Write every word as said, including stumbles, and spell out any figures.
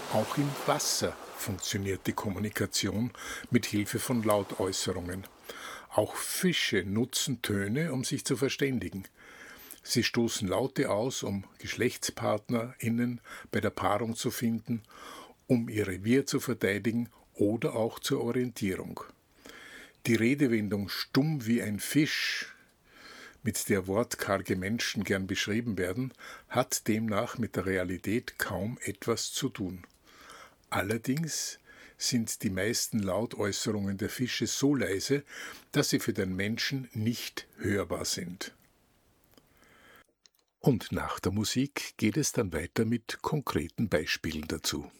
Auch im Wasser funktioniert die Kommunikation mit Hilfe von Lautäußerungen. Auch Fische nutzen Töne, um sich zu verständigen. Sie stoßen Laute aus, um GeschlechtspartnerInnen bei der Paarung zu finden, um ihr Revier zu verteidigen oder auch zur Orientierung. Die Redewendung stumm wie ein Fisch, mit der wortkarge Menschen gern beschrieben werden, hat demnach mit der Realität kaum etwas zu tun. Allerdings sind die meisten Lautäußerungen der Fische so leise, dass sie für den Menschen nicht hörbar sind. Und nach der Musik geht es dann weiter mit konkreten Beispielen dazu.